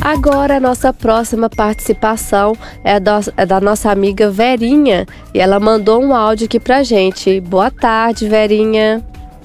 Agora a nossa próxima participação é da nossa amiga Verinha e ela mandou um áudio aqui pra gente. Boa tarde, Verinha.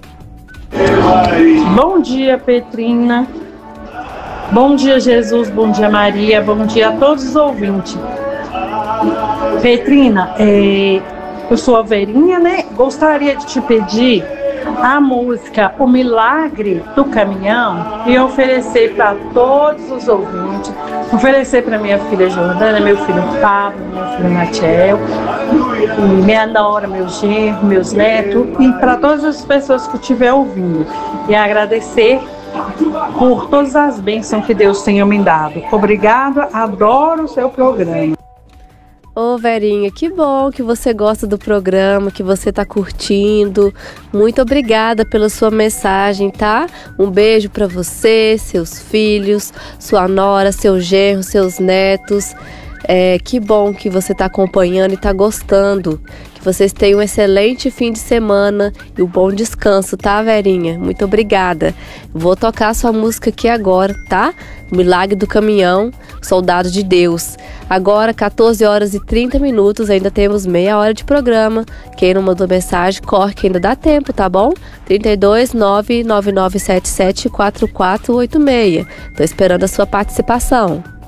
Bom dia, Petrina. Bom dia, Jesus. Bom dia, Maria. Bom dia a todos os ouvintes. Petrina, eu sou a Verinha, né? Gostaria de te pedir a música O Milagre do Caminhão e oferecer para todos os ouvintes, oferecer para minha filha Jordana, meu filho Pablo, meu filho Natiel, minha nora, meu genro, meus netos e para todas as pessoas que estiver ouvindo. E agradecer por todas as bênçãos que Deus tenha me dado. Obrigada, adoro o seu programa. Ô Verinha, que bom que você gosta do programa, que você tá curtindo. Muito obrigada pela sua mensagem, tá? Um beijo pra você, seus filhos, sua nora, seu genro, seus netos. Que bom que você tá acompanhando e tá gostando. Que vocês tenham um excelente fim de semana e um bom descanso, tá, Verinha? Muito obrigada. Vou tocar a sua música aqui agora, tá? Milagre do Caminhão, Soldado de Deus. Agora, 14 horas e 30 minutos, ainda temos meia hora de programa. Quem não mandou mensagem, corre que ainda dá tempo, tá bom? 32 99977 4486. Tô esperando a sua participação.